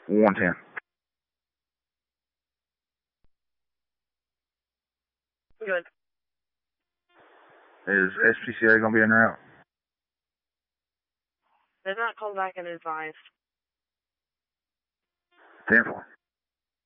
110. Good. Is SPCA going to be en route? They've not called back and advised. 10-4.